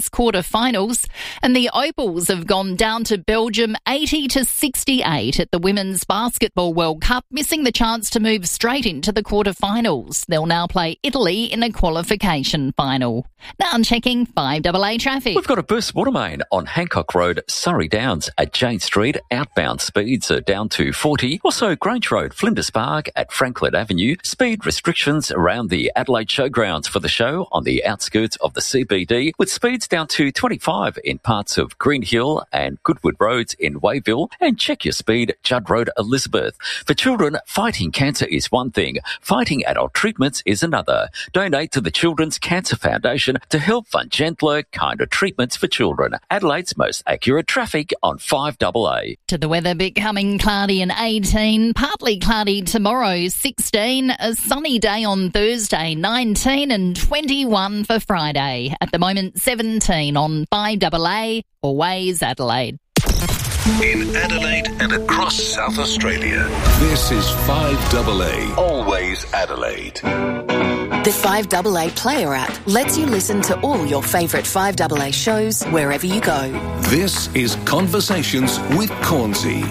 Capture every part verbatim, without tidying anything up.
its quarter-finals, and the Opals have gone down to Belgium eighty to sixty-eight at the Women's Basketball World Cup, missing the chance to move straight into the quarter-finals. They'll now play Italy in a qualification final. Now I'm checking five A A traffic. We've got a burst water main on Hancock Road, Surrey Downs at Jane Street. Outbound speeds are down to forty. Also, Grange Road, Flinders Park at Franklin Avenue. Speed restrictions around the Adelaide Showgrounds for the show on the outskirts of the C B D, with speeds down to twenty-five in parts of Green Hill and Goodwood Roads in Wayville. And check your speed, Judd Road, Elizabeth. For children, fighting cancer is one thing. Fighting adult treatments is another. Donate to the Children's Cancer Foundation to help fund gentler, kinder treatments for children. Adelaide's most accurate traffic on five A A. To the weather, becoming cloudy and eighteen, partly cloudy tomorrow, sixteen, a sunny day on Thursday, nineteen, and twenty-one for Friday. At the moment, seventeen on five A A, Always Adelaide. In Adelaide and across South Australia, this is five A A, Always Adelaide. The five A A Player app lets you listen to all your favourite five A A shows wherever you go. This is Conversations with Cornsey.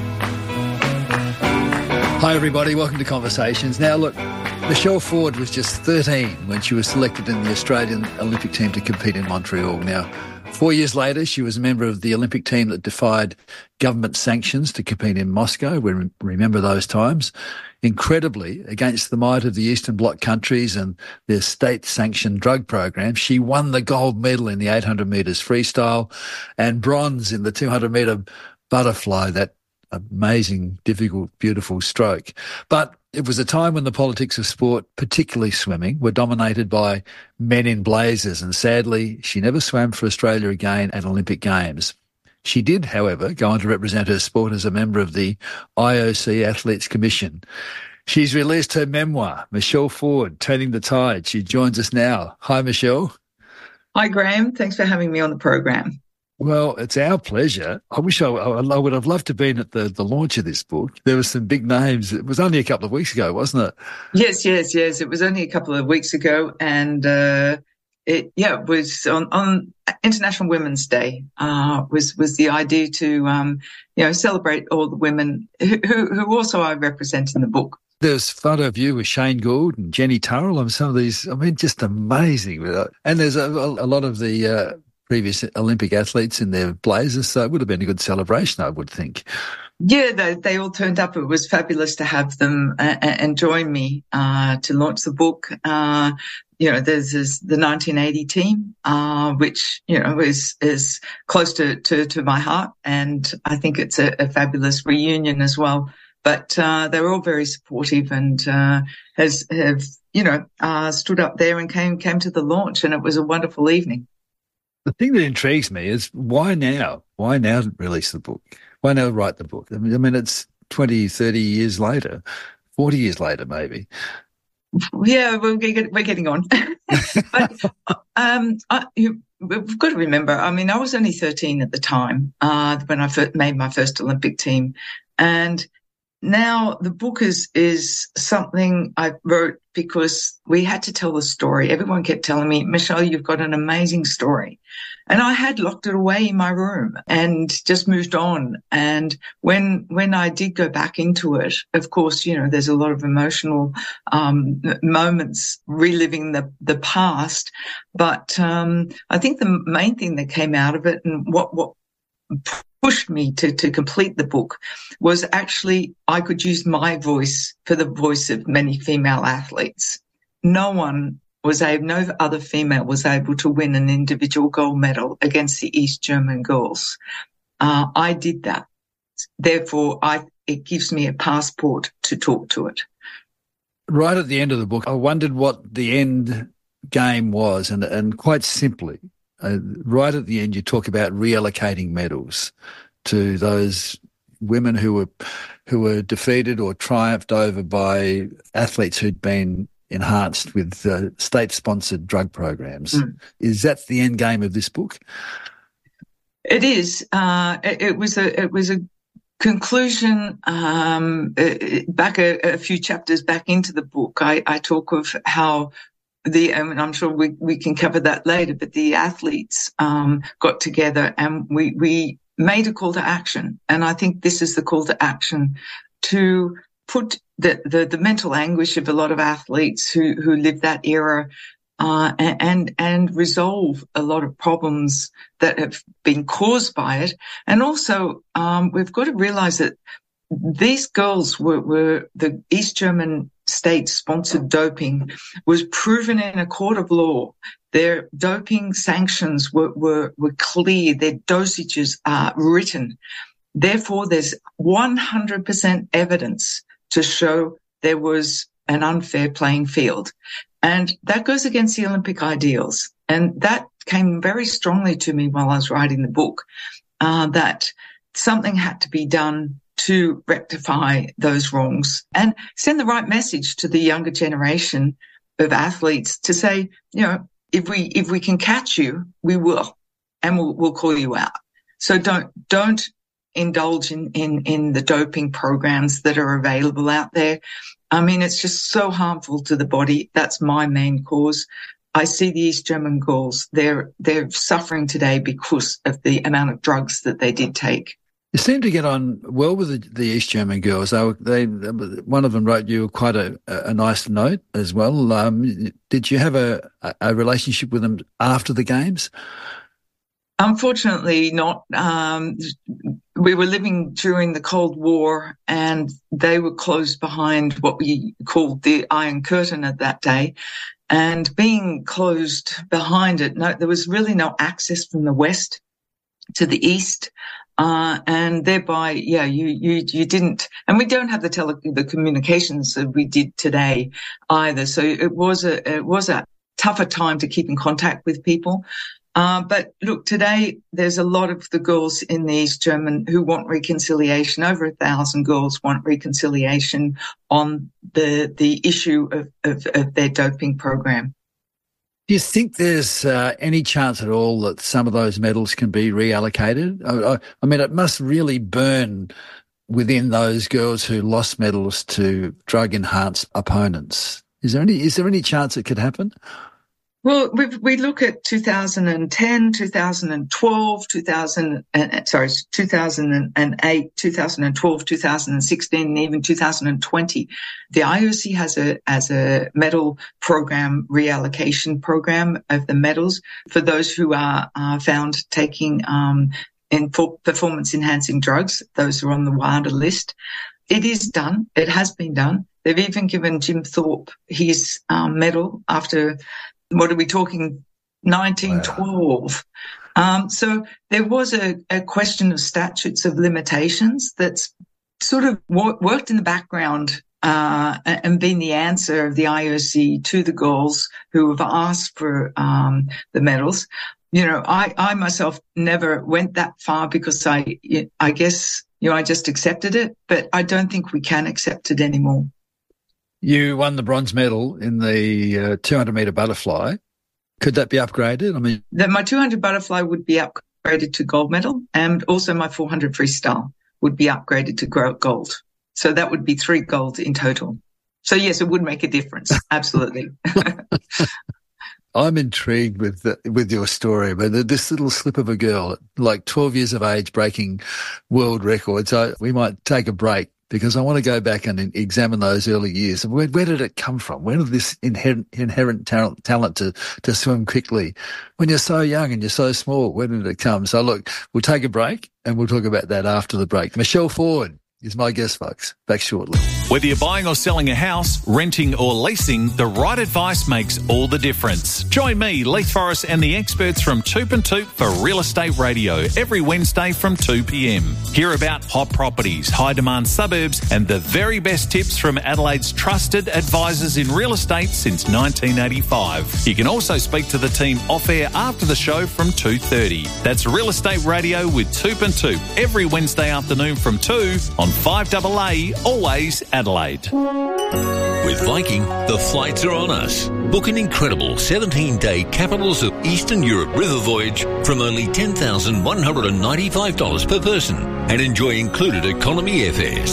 Hi everybody, welcome to Conversations. Now look, Michelle Ford was just thirteen when she was selected in the Australian Olympic team to compete in Montreal. Now, four years later, she was a member of the Olympic team that defied government sanctions to compete in Moscow. We remember those times. Incredibly, against the might of the Eastern Bloc countries and their state-sanctioned drug program, she won the gold medal in the eight hundred metres freestyle and bronze in the two hundred metre butterfly, that amazing, difficult, beautiful stroke. But it was a time when the politics of sport, particularly swimming, were dominated by men in blazers, and sadly, she never swam for Australia again at Olympic Games. She did, however, go on to represent her sport as a member of the I O C Athletes Commission. She's released her memoir, Michelle Ford, Turning the Tide. She joins us now. Hi, Michelle. Hi, Graham. Thanks for having me on the program. Well, it's our pleasure. I wish I, I would have loved to have been at the, the launch of this book. There were some big names. It was only a couple of weeks ago, wasn't it? Yes, yes, yes. It was only a couple of weeks ago. And, uh, it, yeah, it was on, on International Women's Day, uh, was, was the idea to, um, you know, celebrate all the women who, who also I represent in the book. There's a photo of you with Shane Gould and Jenny Turrell and some of these, I mean, just amazing. And there's a, a lot of the, uh, previous Olympic athletes in their blazers, so it would have been a good celebration, I would think. Yeah, they, they all turned up. It was fabulous to have them uh, and join me uh, to launch the book. Uh, you know, there's this, the nineteen eighty team, uh, which, you know, is is close to, to, to my heart, and I think it's a, a fabulous reunion as well. But uh, they were all very supportive and uh, has have, you know, uh, stood up there and came came to the launch, and it was a wonderful evening. The thing that intrigues me is why now? Why now release the book? Why now write the book? I mean, I mean, it's twenty, thirty years later, forty years later maybe. Yeah, we're getting, we're getting on. But um, I, you, we've got to remember, I mean, I was only thirteen at the time uh, when I first made my first Olympic team. And now the book is is something I wrote because we had to tell the story. Everyone kept telling me, Michelle, you've got an amazing story. And I had locked it away in my room and just moved on. And when when I did go back into it, of course, you know, there's a lot of emotional um, moments reliving the, the past. But um, I think the main thing that came out of it and what what pushed me to, to complete the book was actually I could use my voice for the voice of many female athletes. No one was able, no other female was able to win an individual gold medal against the East German girls. Uh, I did that. Therefore, I, it gives me a passport to talk to it. Right at the end of the book, I wondered what the end game was, and, and quite simply, Uh, right at the end, you talk about reallocating medals to those women who were who were defeated or triumphed over by athletes who'd been enhanced with uh, state-sponsored drug programs. Mm. Is that the end game of this book? It is. Uh, it, it was a. It was a conclusion. Um, it, back a, a few chapters back into the book, I, I talk of how the, and I'm sure we, we can cover that later, but the athletes um, got together and we, we made a call to action. And I think this is the call to action to put the, the, the mental anguish of a lot of athletes who, who lived that era uh, and, and resolve a lot of problems that have been caused by it. And also, um, we've got to realize that these girls were, were the East German state-sponsored doping was proven in a court of law. Their doping sanctions were, were, were clear. Their dosages are written. Therefore, there's one hundred percent evidence to show there was an unfair playing field. And that goes against the Olympic ideals. And that came very strongly to me while I was writing the book, uh, that something had to be done to rectify those wrongs and send the right message to the younger generation of athletes to say, you know, if we, if we can catch you, we will, and we'll, we'll call you out. So don't, don't indulge in, in, in the doping programs that are available out there. I mean, it's just so harmful to the body. That's my main cause. I see the East German girls, they're, they're suffering today because of the amount of drugs that they did take. You seem to get on well with the, the East German girls. They, they, one of them wrote you quite a, a nice note as well. Um, did you have a, a relationship with them after the games? Unfortunately not. Um, we were living during the Cold War and they were closed behind what we called the Iron Curtain at that day. And being closed behind it, no, there was really no access from the West to the East. Uh, and thereby, yeah, you, you, you didn't, and we don't have the tele, the communications that we did today either. So it was a, it was a tougher time to keep in contact with people. Uh, but look, today there's a lot of the girls in the East German who want reconciliation. Over a thousand girls want reconciliation on the, the issue of, of, of their doping program. Do you think there's uh, any chance at all that some of those medals can be reallocated? I, I, I mean, it must really burn within those girls who lost medals to drug-enhanced opponents. Is there any, is there any chance it could happen? Well, we we look at two thousand ten, two thousand twelve, two thousand, uh, sorry, two thousand eight, two thousand twelve, two thousand sixteen, and even two thousand twenty. The I O C has a as a medal program reallocation program of the medals for those who are uh, found taking um in performance enhancing drugs. Those are on the WADA list. It is done. It has been done. They've even given Jim Thorpe his um, medal after. What are we talking? nineteen twelve. Wow. Um, so there was a, a question of statutes of limitations that's sort of w- worked in the background uh, and been the answer of the I O C to the girls who have asked for um, the medals. You know, I, I myself never went that far because I, I guess, you know, I just accepted it, but I don't think we can accept it anymore. You won the bronze medal in the uh, two hundred metre butterfly. Could that be upgraded? I mean, that my two hundred butterfly would be upgraded to gold medal, and also my four hundred freestyle would be upgraded to gold. So that would be three gold in total. So yes, it would make a difference. Absolutely. I'm intrigued with the, with your story, but this little slip of a girl, like twelve years of age, breaking world records. So we might take a break, because I want to go back and examine those early years. Where, where did it come from? Where did this inherent, inherent talent, talent to, to swim quickly? When you're so young and you're so small, where did it come? So look, we'll take a break and we'll talk about that after the break. Michelle Ford is my guest, folks. Back shortly. Whether you're buying or selling a house, renting or leasing, the right advice makes all the difference. Join me, Leith Forrest, and the experts from Toop and Toop for Real Estate Radio every Wednesday from two p.m. Hear about hot properties, high-demand suburbs, and the very best tips from Adelaide's trusted advisors in real estate since nineteen eighty-five. You can also speak to the team off-air after the show from two thirty. That's Real Estate Radio with Toop and Toop every Wednesday afternoon from two on five double A, always Adelaide. With Viking, the flights are on us. Book an incredible seventeen-day Capitals of Eastern Europe river voyage from only ten thousand one hundred ninety-five dollars per person and enjoy included economy airfares.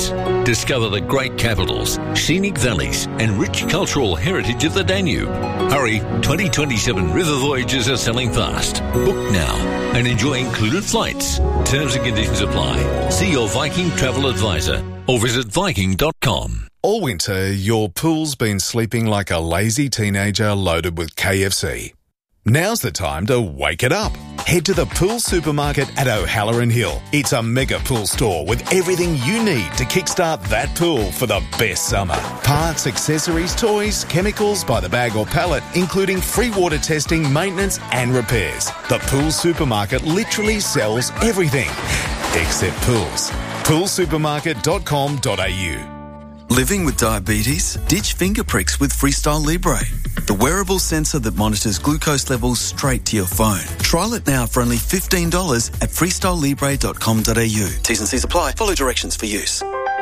Discover the great capitals, scenic valleys and rich cultural heritage of the Danube. Hurry, twenty twenty-seven river voyages are selling fast. Book now and enjoy included flights. Terms and conditions apply. See your Viking travel advisor or visit viking dot com. All winter, your pool's been sleeping like a lazy teenager loaded with K F C. Now's the time to wake it up. Head to the Pool Supermarket at O'Halloran Hill. It's a mega pool store with everything you need to kickstart that pool for the best summer. Parts, accessories, toys, chemicals by the bag or pallet, including free water testing, maintenance and repairs. The Pool Supermarket literally sells everything except pools. pool supermarket dot com dot a u. Living with diabetes? Ditch finger pricks with Freestyle Libre, the wearable sensor that monitors glucose levels straight to your phone. Trial it now for only fifteen dollars at freestyle libre dot com dot a u. T's and C's apply. Follow directions for use.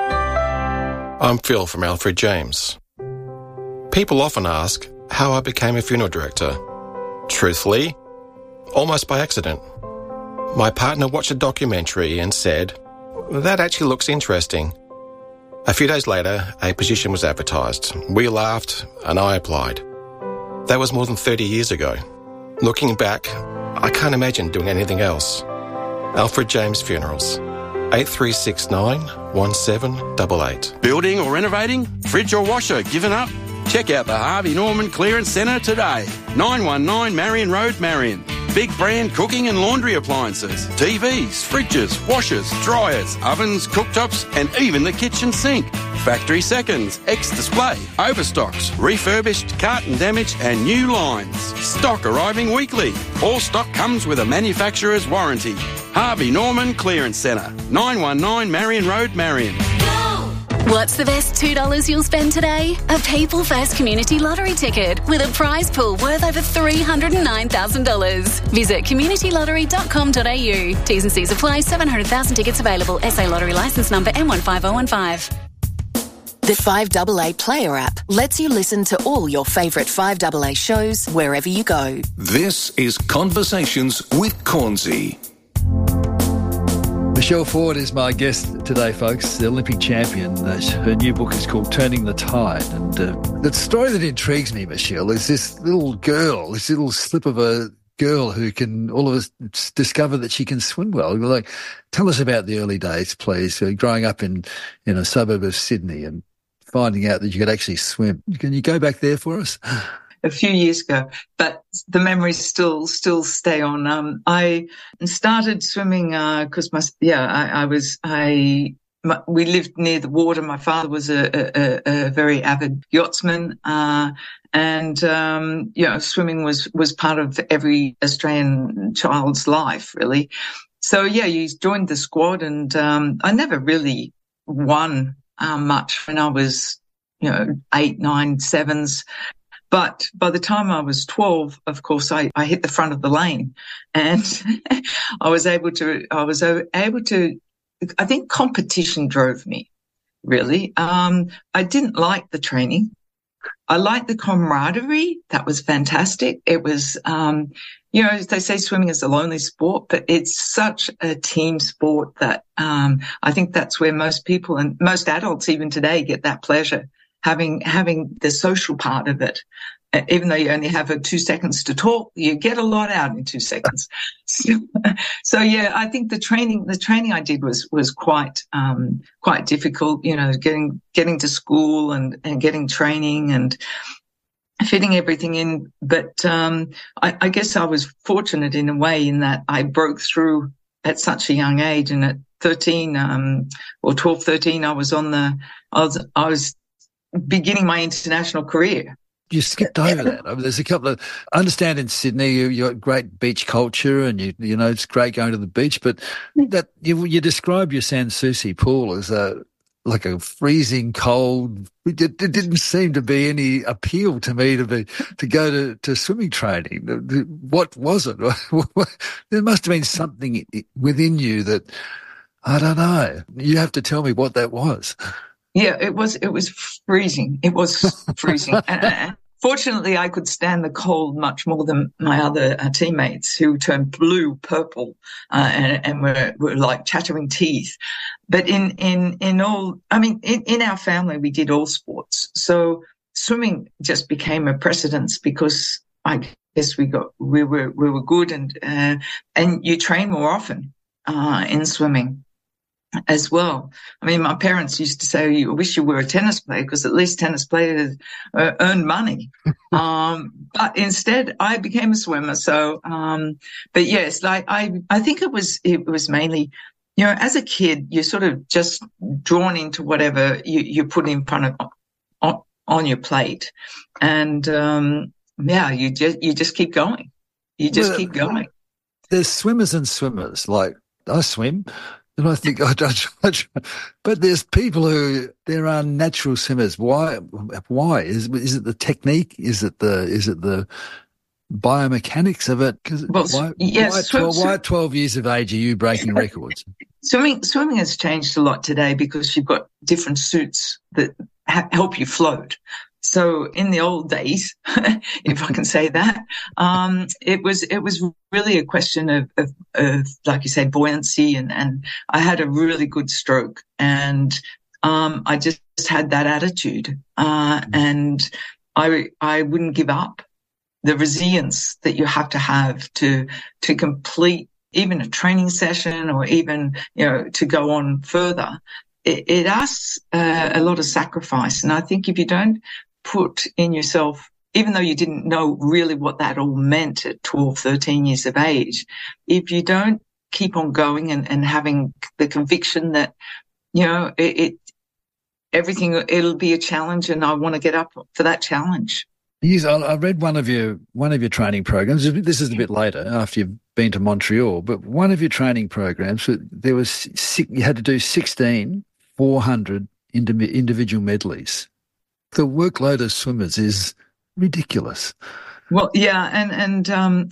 I'm Phil from Alfred James. People often ask how I became a funeral director. Truthfully, almost by accident. My partner watched a documentary and said, "That actually looks interesting." A few days later, a position was advertised. We laughed and I applied. That was more than thirty years ago. Looking back, I can't imagine doing anything else. Alfred James Funerals. eight three six nine, one seven eight eight. Building or renovating? Fridge or washer given up? Check out the Harvey Norman Clearance Centre today. nine one nine Marion Road, Marion. Big brand cooking and laundry appliances, T Vs, fridges, washers, dryers, ovens, cooktops, and even the kitchen sink. Factory seconds, ex-display, overstocks, refurbished, carton damage, and new lines. Stock arriving weekly. All stock comes with a manufacturer's warranty. Harvey Norman Clearance Centre, nine one nine Marion Road, Marion. What's the best two dollars you'll spend today? A People First Community Lottery ticket with a prize pool worth over three hundred nine thousand dollars. Visit community lottery dot com dot a u. T's and C's apply. seven hundred thousand tickets available. S A Lottery licence number M one five zero one five. The five A A Player app lets you listen to all your favourite five A A shows wherever you go. This is Conversations with Cornsey. Michelle Ford is my guest today, folks, the Olympic champion. Uh, her new book is called Turning the Tide. And uh, the story that intrigues me, Michelle, is this little girl, this little slip of a girl who can all of us discover that she can swim well. Like, tell us about the early days, please, uh, growing up in, in a suburb of Sydney and finding out that you could actually swim. Can you go back there for us? A few years ago, but the memories still still stay on. Um, I started swimming because uh, my yeah I, I was I my, we lived near the water. My father was a, a, a very avid yachtsman, uh, and um, you know swimming was was part of every Australian child's life, really. So yeah, you joined the squad, and um, I never really won um, much when I was you know eight, nine, sevens. But by the time I was twelve, of course, I, I hit the front of the lane, and I was able to, I was able to, I think competition drove me, really. Um, I didn't like the training. I liked the camaraderie. That was fantastic. It was, um, you know, they say swimming is a lonely sport, but it's such a team sport that, um, I think that's where most people and most adults even today get that pleasure. Having, having the social part of it, even though you only have a two seconds to talk, you get a lot out in two seconds. So, so yeah, I think the training, the training I did was, was quite, um, quite difficult, you know, getting, getting to school and, and getting training and fitting everything in. But, um, I, I guess I was fortunate in a way in that I broke through at such a young age. And at thirteen, um, or twelve, thirteen, I was on the, I was, I was, beginning my international career. You skipped over that. I mean, there's a couple of, I understand in Sydney you, you got great beach culture and you you know it's great going to the beach, but that you you describe your Sans Souci pool as a like a freezing cold. It, it didn't seem to be any appeal to me to be to go to, to swimming training. What was it? There must have been something within you that I don't know. You have to tell me what that was. Yeah, it was, it was freezing. It was freezing. and, uh, fortunately, I could stand the cold much more than my other uh, teammates who turned blue, purple, uh, and, and were, were like chattering teeth. But in, in, in all, I mean, in, in our family, we did all sports. So swimming just became a precedence because I guess we got, we were, we were good and, uh, and you train more often, uh, in swimming as well. I mean, my parents used to say, "You wish you were a tennis player because at least tennis players uh, earn money." um, but instead, I became a swimmer. So, um, but yes, like I, I think it was, it was mainly, you know, as a kid, you're sort of just drawn into whatever you, you put in front of on, on your plate, and um, yeah, you just you just keep going. You just well, keep going. There's swimmers and swimmers. Like I swim. And I think, I, I, I, but there's people who there are natural swimmers. Why? Why is is it the technique? Is it the is it the biomechanics of it? Because well, why, yes, why, swim, twelve, why at twelve years of age are you breaking records? Swimming swimming has changed a lot today because you've got different suits that ha- help you float. So in the old days, if I can say that, um, it was, it was really a question of, of, of, like you said, buoyancy. And, and I had a really good stroke and, um, I just had that attitude, uh, and I, I wouldn't give up. The resilience that you have to have to, to complete even a training session or even, you know, to go on further. It, it asks uh, a lot of sacrifice. And I think if you don't put in yourself, even though you didn't know really what that all meant at twelve, thirteen years of age, if you don't keep on going and, and having the conviction that, you know, it, it everything, it'll be a challenge and I want to get up for that challenge. Yes, I read one of your one of your training programs. This is a bit later after you've been to Montreal, but one of your training programs, there was six, you had to do sixteen four hundred individual medleys. The workload of swimmers is ridiculous. Well, yeah, and and um,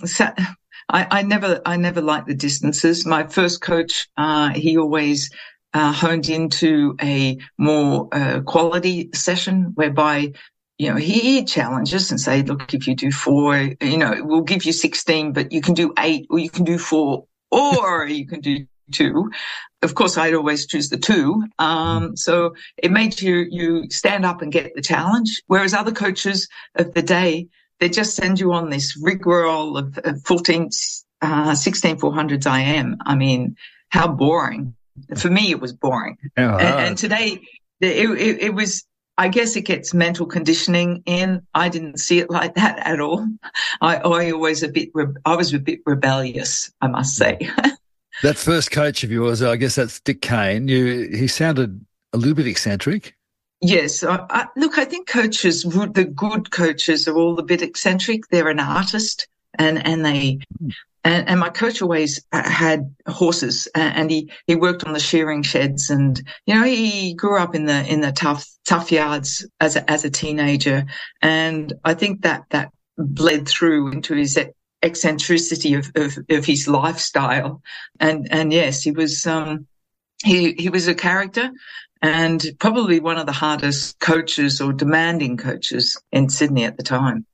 I, I never I never liked the distances. My first coach, uh, he always uh, honed into a more uh, quality session, whereby, you know, he challenges and say, look, if you do four, you know, we'll give you sixteen, but you can do eight, or you can do four, or you can do two. Of course, I'd always choose the two. Um, so it made you, you stand up and get the challenge. Whereas other coaches of the day, they just send you on this rigmarole of, of fourteen, uh, sixteen four hundreds I M. I mean, how boring. For me, it was boring. Oh, and, and today it, it, it was, I guess it gets mental conditioning in. I didn't see it like that at all. I, I always a bit, I was a bit rebellious, I must say. That first coach of yours, I guess that's Dick Kane. You, he sounded a little bit eccentric. Yes. I, I, look, I think coaches, the good coaches are all a bit eccentric. They're an artist and, and they, and, and my coach always had horses and he, he worked on the shearing sheds and, you know, he grew up in the, in the tough, tough yards as a, as a teenager. And I think that, that bled through into his eccentricity of, of, of his lifestyle. And, and yes, he was, um, he, he was a character and probably one of the hardest coaches or demanding coaches in Sydney at the time.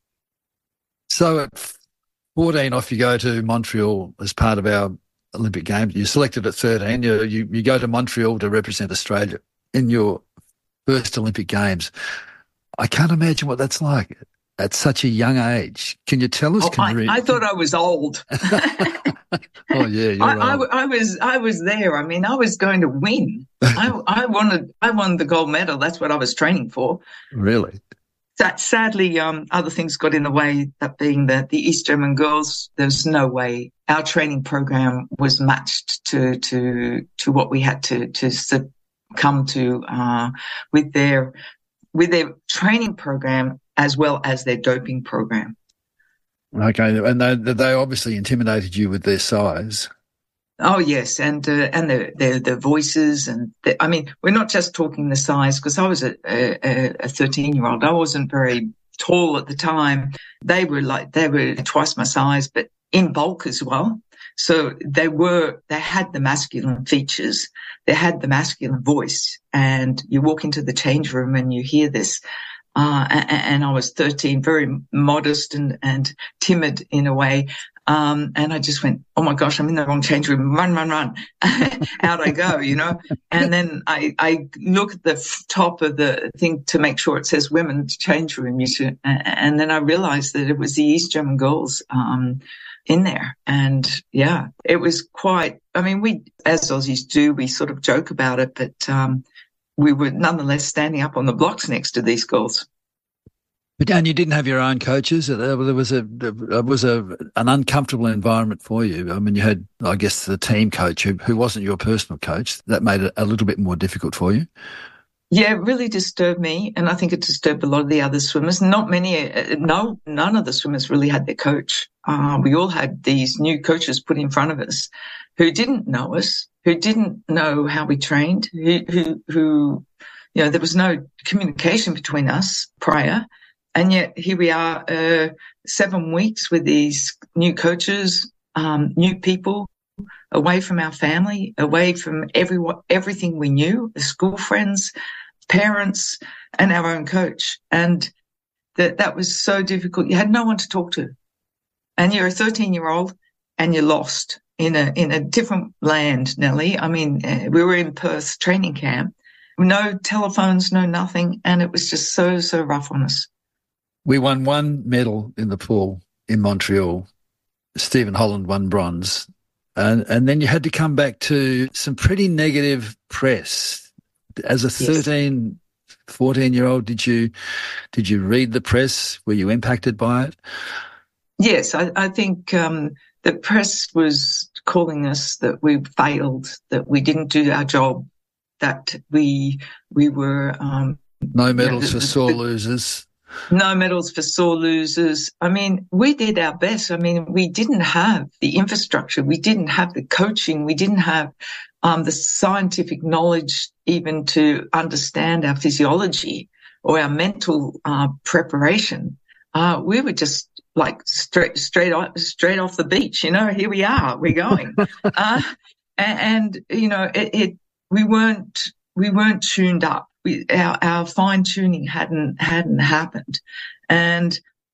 So at fourteen, off you go to Montreal as part of our Olympic Games. You're selected at thirteen. You, you, you go to Montreal to represent Australia in your first Olympic Games. I can't imagine what that's like at such a young age. Can you tell us? Oh, I, re- I thought I was old. Oh yeah, you're I, old. I, I was I was there. I mean, I was going to win. I, I wanted I won the gold medal. That's what I was training for. Really? That sadly, um, other things got in the way. That being the the East German girls, there's no way our training program was matched to to to what we had to to succumb to uh, with their with their training program as well as their doping program. Okay, and they they obviously intimidated you with their size. Oh yes, and uh, and the the the voices and the, I mean, we're not just talking the size because I was a a thirteen year old. I wasn't very tall at the time. They were like they were twice my size, but in bulk as well. So they were they had the masculine features, they had the masculine voice, and you walk into the change room and you hear this Uh, and, and I was thirteen, very modest and, and timid in a way. Um, and I just went, oh my gosh, I'm in the wrong change room. Run, run, run. Out I go, you know. And then I, I look at the f- top of the thing to make sure it says women's change room. You should, and then I realized that it was the East German girls um, in there. And yeah, it was quite, I mean, we, as Aussies do, we sort of joke about it, but um, we were nonetheless standing up on the blocks next to these girls. But and you didn't have your own coaches. There was a there was a an uncomfortable environment for you. I mean, you had, I guess, the team coach who, who wasn't your personal coach. That made it a little bit more difficult for you. Yeah, it really disturbed me, and I think it disturbed a lot of the other swimmers. Not many, no, none of the swimmers really had their coach. Uh, we all had these new coaches put in front of us, who didn't know us, who didn't know how we trained, who, who, who you know, there was no communication between us prior. And yet here we are, uh, seven weeks with these new coaches, um, new people, away from our family, away from everyone, everything we knew, the school friends, parents, and our own coach. And that that was so difficult. You had no one to talk to. And you're a thirteen-year-old and you're lost in a in a different land, Nellie. I mean, uh, we were in Perth training camp, no telephones, no nothing, and it was just so, so rough on us. We won one medal in the pool in Montreal. Stephen Holland won bronze. And, and then you had to come back to some pretty negative press. As a thirteen, fourteen-year-old, did you did you read the press? Were you impacted by it? Yes, I, I think um, the press was calling us that we failed, that we didn't do our job, that we we were... Um, no medals you know, the, for sore the, losers. No medals for sore losers. I mean, we did our best. I mean, we didn't have the infrastructure. We didn't have the coaching. We didn't have um, the scientific knowledge even to understand our physiology or our mental uh, preparation. Uh, we were just like straight, straight off, straight off the beach. You know, here we are. We're going. uh, and, and, you know, it, it, we weren't, we weren't tuned up. We, our, our fine tuning hadn't, hadn't happened. And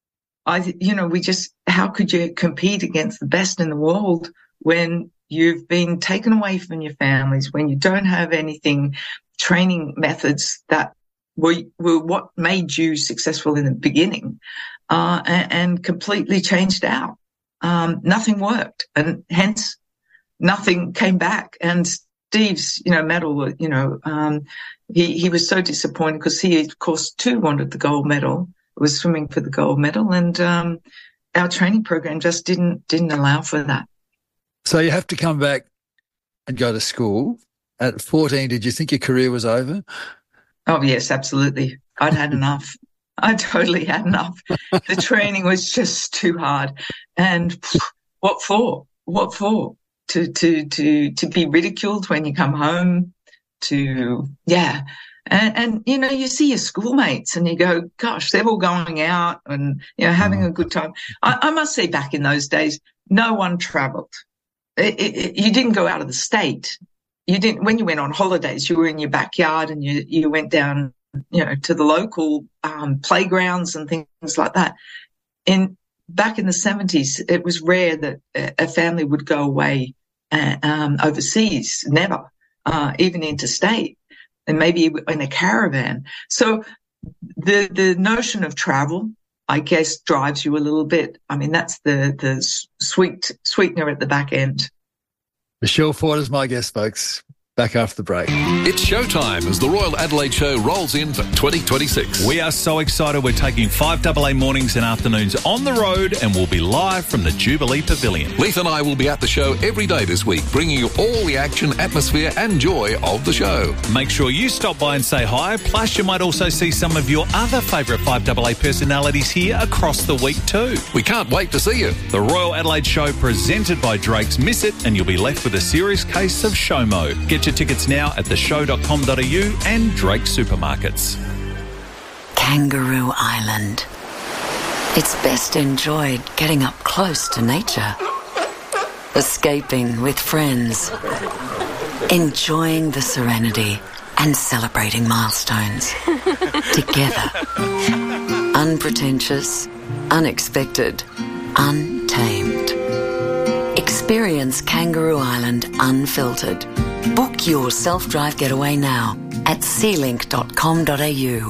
I, you know, we just, how could you compete against the best in the world when you've been taken away from your families, when you don't have anything, training methods that were, were what made you successful in the beginning, uh, and, and completely changed out. Um, nothing worked, and hence nothing came back. And Steve's, you know, medal, you know, um, he, he was so disappointed because he, of course, too wanted the gold medal, was swimming for the gold medal. And, um, our training program just didn't, didn't allow for that. So you have to come back and go to school. At fourteen, did you think your career was over? Oh, yes, absolutely. I'd had enough. I totally had enough. The training was just too hard. And what for? What for? To, to, to, to be ridiculed when you come home, to, yeah. And, and, you know, you see your schoolmates and you go, gosh, they're all going out and, you know, having a good time. I, I must say back in those days, no one travelled. It, it, you didn't go out of the state. You didn't, when you went on holidays, you were in your backyard and you, you went down, you know, to the local, um, playgrounds and things like that. In, back in the seventies, it was rare that a family would go away, uh, um, overseas, never, uh, even interstate, and maybe in a caravan. So the, the notion of travel, I guess, drives you a little bit. I mean, that's the, the sweet, sweetener at the back end. Michelle Ford is my guest, folks. Back after the break. It's showtime as the Royal Adelaide Show rolls in for twenty twenty-six. We are so excited. We're taking five A A mornings and afternoons on the road, and we'll be live from the Jubilee Pavilion. Leith and I will be at the show every day this week, bringing you all the action, atmosphere and joy of the show. Make sure you stop by and say hi. Plus, you might also see some of your other favourite five A A personalities here across the week too. We can't wait to see you. The Royal Adelaide Show presented by Drake's. Miss it and you'll be left with a serious case of SHOMO. Get your tickets now at the show dot com dot a u and Drake Supermarkets. Kangaroo Island. It's best enjoyed getting up close to nature, escaping with friends, enjoying the serenity and celebrating milestones. Together. Unpretentious, unexpected, untamed. Experience Kangaroo Island unfiltered. Book your self-drive getaway now at sea link dot com dot a u.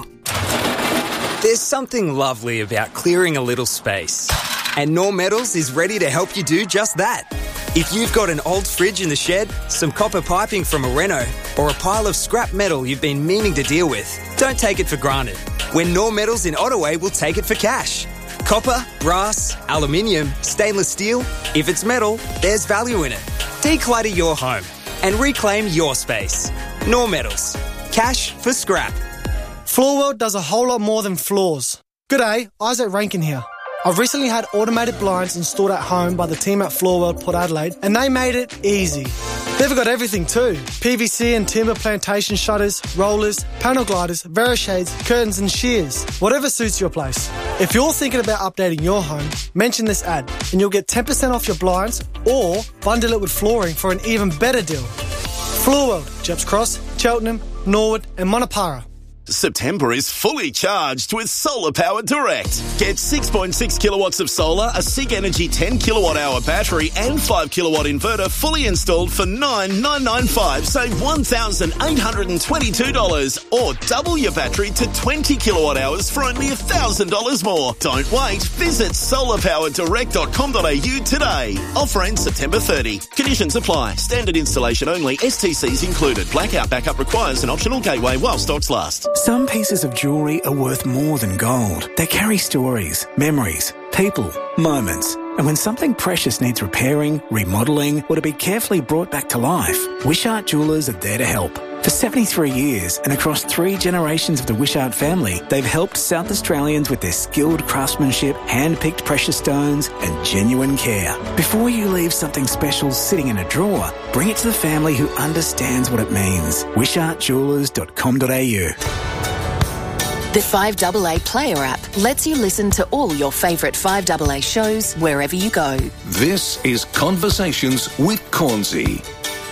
There's something lovely about clearing a little space. And Norm Metals is ready to help you do just that. If you've got an old fridge in the shed, some copper piping from a reno, or a pile of scrap metal you've been meaning to deal with, don't take it for granted. When Norm Metals in Ottaway will take it for cash. Copper, brass, aluminium, stainless steel. If it's metal, there's value in it. Declutter your home and reclaim your space. Norm Metals. Cash for scrap. Floorworld does a whole lot more than floors. G'day, Isaac Rankin here. I've recently had automated blinds installed at home by the team at Floorworld Port Adelaide, and they made it easy. They've got everything too. P V C and timber plantation shutters, rollers, panel gliders, Verishades, curtains and shears. Whatever suits your place. If you're thinking about updating your home, mention this ad and you'll get ten percent off your blinds or bundle it with flooring for an even better deal. Floorworld, Jeps Cross, Cheltenham, Norwood and Monopara. September is fully charged with Solar Power Direct. Get six point six kilowatts of solar, a SIG Energy ten kilowatt hour battery and five kilowatt inverter fully installed for nine thousand nine hundred ninety-five dollars. Save one thousand eight hundred twenty-two dollars or double your battery to twenty kilowatt hours for only one thousand dollars more. Don't wait. Visit solar power direct dot com dot a u today. Offer ends September thirtieth. Conditions apply. Standard installation only. S T Cs included. Blackout backup requires an optional gateway while stocks last. Some pieces of jewellery are worth more than gold. They carry stories, memories, people, moments. And when something precious needs repairing, remodelling, or to be carefully brought back to life, Wishart Jewellers are there to help. For seventy-three years and across three generations of the Wishart family, they've helped South Australians with their skilled craftsmanship, hand-picked precious stones and genuine care. Before you leave something special sitting in a drawer, bring it to the family who understands what it means. wishart jewellers dot com dot a u. The five A A Player app lets you listen to all your favourite five A A shows wherever you go. This is Conversations with Cornsey.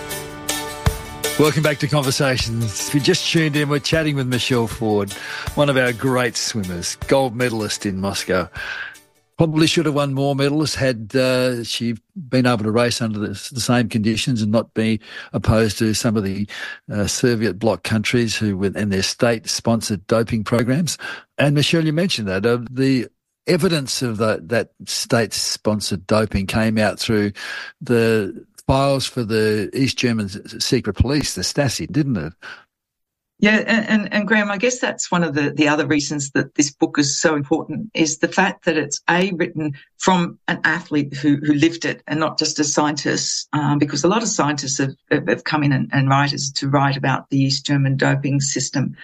Welcome back to Conversations. If you just tuned in, we're chatting with Michelle Ford, one of our great swimmers, gold medalist in Moscow. Probably should have won more medals had uh, she been able to race under the, the same conditions and not be opposed to some of the uh, Soviet bloc countries who and their state-sponsored doping programs. And Michelle, you mentioned that uh, the evidence of that, that state-sponsored doping came out through the files for the East German secret police, the Stasi, didn't it? Yeah, and, and, and Graham, I guess that's one of the, the other reasons that this book is so important is the fact that it's A, written from an athlete who, who lived it and not just a scientist, um, because a lot of scientists have, have come in and, and writers to write about the East German doping system.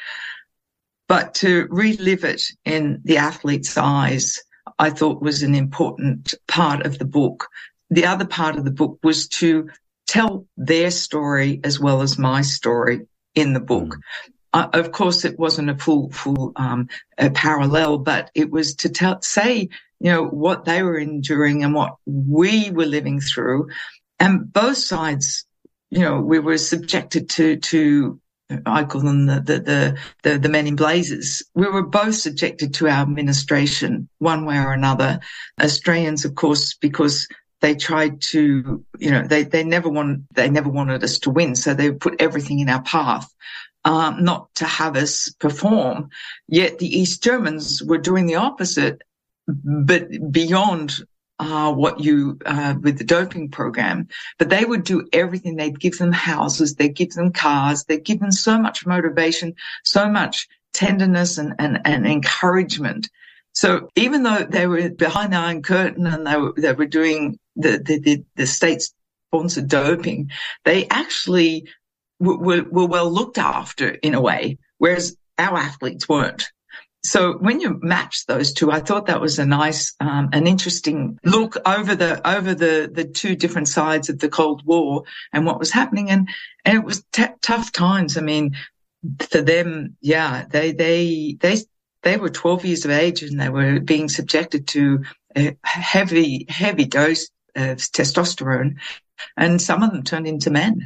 But to relive it in the athlete's eyes, I thought was an important part of the book. The other part of the book was to tell their story as well as my story in the book. Mm. Uh, of course, it wasn't a full, full um, a parallel, but it was to tell, say, you know, what they were enduring and what we were living through. And both sides, you know, we were subjected to, to I call them the, the, the, the, the men in blazers. We were both subjected to our administration one way or another. Australians, of course, because they tried to, you know, they, they never wanted, they never wanted us to win. So they put everything in our path, um, not to have us perform. Yet the East Germans were doing the opposite, but beyond, uh, what you, uh, with the doping program. But they would do everything. They'd give them houses. They'd give them cars. They'd give them so much motivation, so much tenderness and, and, and encouragement. So even though they were behind the Iron Curtain and they were, they were doing the, the, the, the state-sponsored doping, they actually were, were well looked after in a way, whereas our athletes weren't. So when you match those two, I thought that was a nice, um, an interesting look over the, over the, the two different sides of the Cold War and what was happening. And, and it was t- tough times. I mean, for them, yeah, they, they, they, They were twelve years of age and they were being subjected to a heavy, heavy dose of testosterone, and some of them turned into men.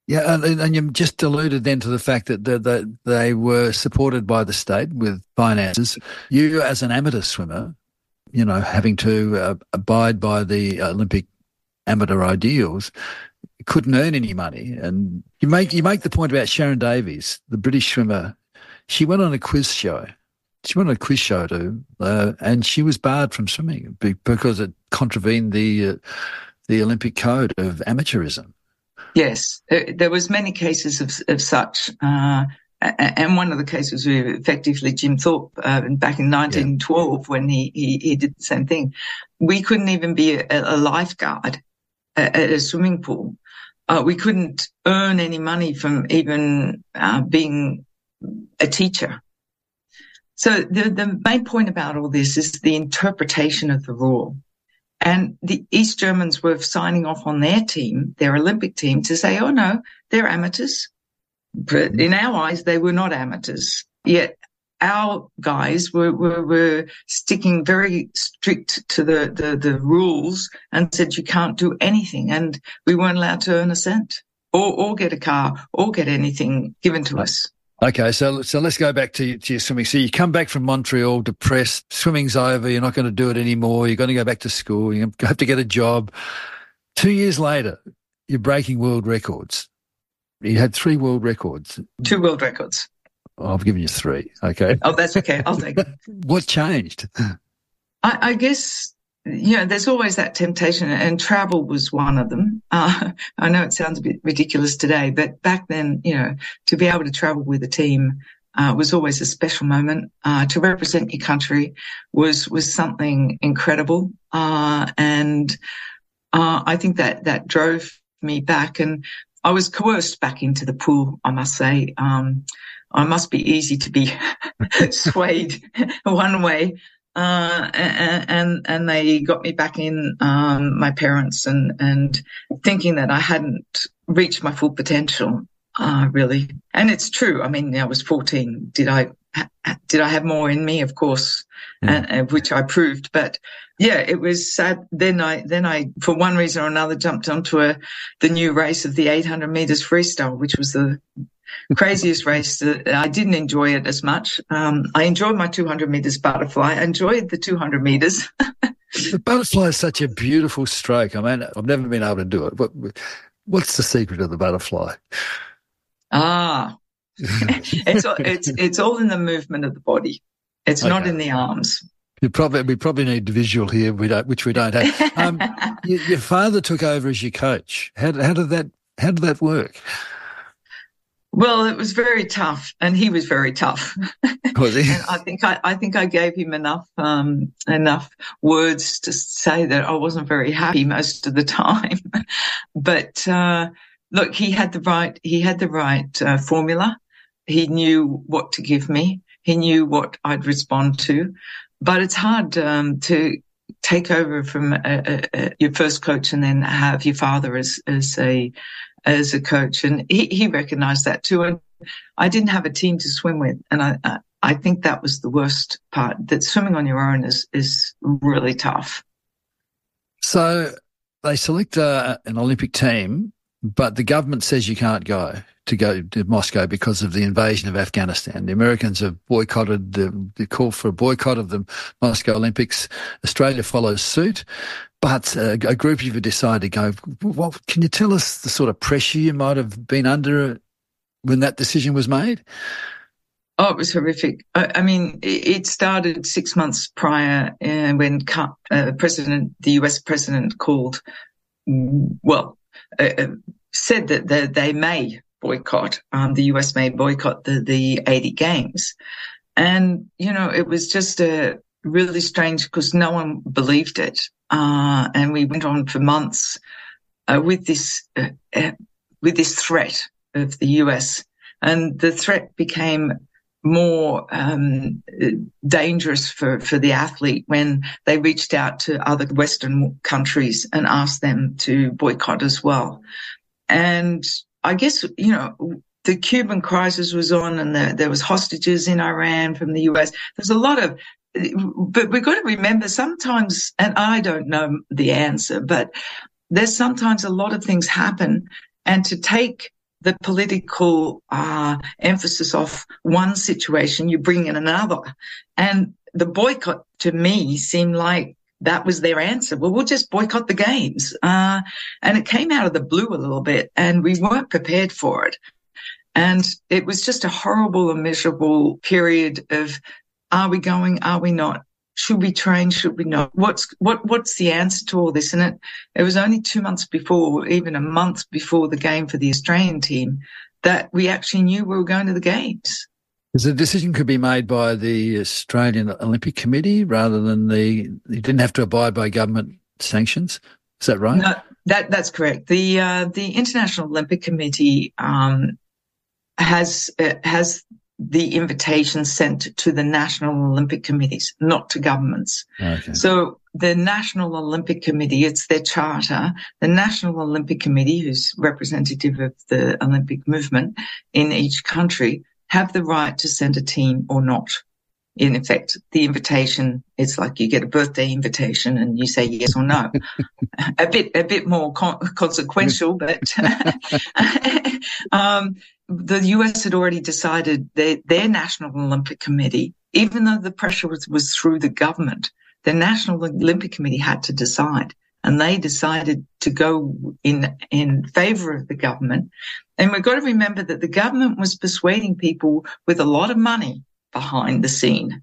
Yeah, and, and you just alluded then to the fact that, that, that they were supported by the state with finances. You, as an amateur swimmer, you know, having to uh, abide by the Olympic amateur ideals, couldn't earn any money. And you make you make the point about Sharon Davies, the British swimmer. She went on a quiz show. She went on a quiz show too, uh, and she was barred from swimming because it contravened the uh, the Olympic code of amateurism. Yes, there was many cases of, of such, uh, and one of the cases was effectively Jim Thorpe uh, back in nineteen twelve yeah. when he, he, he did the same thing. We couldn't even be a, a lifeguard at a swimming pool. Uh, we couldn't earn any money from even uh, being a teacher. So the, the main point about all this is the interpretation of the rule. And the East Germans were signing off on their team, their Olympic team, to say, oh, no, they're amateurs. But in our eyes, they were not amateurs. Yet our guys were, were, were sticking very strict to the, the, the rules and said you can't do anything. And we weren't allowed to earn a cent or, or get a car or get anything given to us. Okay, so so let's go back to, to your swimming. So you come back from Montreal depressed, swimming's over, you're not going to do it anymore, you're going to go back to school, you have to get a job. Two years later, you're breaking world records. You had three world records. Two world records. Oh, I've given you three, okay. Oh, that's okay, I'll take it. What changed? I, I guess, you know, there's always that temptation, and travel was one of them. Uh, I know it sounds a bit ridiculous today, but back then, you know, to be able to travel with a team uh, was always a special moment. Uh, to represent your country was was something incredible, uh, and uh, I think that that drove me back. And I was coerced back into the pool, I must say. Um, I must be easy to be swayed one way. Uh, and, and, and they got me back in, um, my parents and, and thinking that I hadn't reached my full potential, uh, really. And it's true. I mean, I was fourteen. Did I, did I have more in me? Of course, mm. and, and which I proved. But yeah, it was sad. Then I, then I, for one reason or another, jumped onto a, the new race of the eight hundred meters freestyle, which was the craziest race. I didn't enjoy it as much. Um, I enjoyed my two hundred meters butterfly. I enjoyed the two hundred meters. The butterfly is such a beautiful stroke. I mean, I've never been able to do it. What, what's the secret of the butterfly? Ah, it's all, it's it's all in the movement of the body. It's okay. Not in the arms. You probably we probably need visual here, we don't, which we don't have. Um, your, your father took over as your coach. How, how did that how did that work? Well, it was very tough, and he was very tough. Was he? And I think I, I think I gave him enough um, enough words to say that I wasn't very happy most of the time. But uh, look, he had the right he had the right uh, formula. He knew what to give me. He knew what I'd respond to. But it's hard um, to take over from a, a, a, your first coach and then have your father as as a as a coach, and he, he recognized that too. And I didn't have a team to swim with, and I, I, I think that was the worst part, that swimming on your own is, is really tough. So they select uh, an Olympic team, but the government says you can't go to go to Moscow because of the invasion of Afghanistan. The Americans have boycotted the, the call for a boycott of the Moscow Olympics. Australia follows suit. But uh, a group of you decided to go. Well, can you tell us the sort of pressure you might have been under when that decision was made? Oh, it was horrific. I, I mean, it started six months prior uh, when uh, President, the U S president called, well, uh, said that they, they may boycott, um, the U S may boycott the, the eighty games. And, you know, it was just a really strange because no one believed it. Uh, and we went on for months uh, with this uh, uh, with this threat of the U S, and the threat became more um, dangerous for, for the athlete when they reached out to other Western countries and asked them to boycott as well. And I guess, you know, the Cuban crisis was on, and the, there was hostages in Iran from the U S. There's a lot of But we've got to remember sometimes, and I don't know the answer, but there's sometimes a lot of things happen, and to take the political uh, emphasis off one situation, you bring in another. And the boycott, to me, seemed like that was their answer. Well, we'll just boycott the games. Uh, and it came out of the blue a little bit, and we weren't prepared for it. And it was just a horrible and miserable period of, are we going, are we not? Should we train? Should we not? What's what? What's the answer to all this? And it, it was only two months before, even a month before the game for the Australian team, that we actually knew we were going to the games. Because the decision could be made by the Australian Olympic Committee rather than the, you didn't have to abide by government sanctions. Is that right? No, that that's correct. The uh, the International Olympic Committee um, has uh, has. the invitation sent to the National Olympic Committees, not to governments. Okay. So the National Olympic Committee, it's their charter. The National Olympic Committee, who's representative of the Olympic movement in each country, have the right to send a team or not. In effect, the invitation, it's like you get a birthday invitation and you say yes or no. a bit, a bit more con- consequential, but um, the U S had already decided their, their National Olympic Committee, even though the pressure was, was through the government, the National Olympic Committee had to decide, and they decided to go in in favour of the government. And we've got to remember that the government was persuading people with a lot of money behind the scene,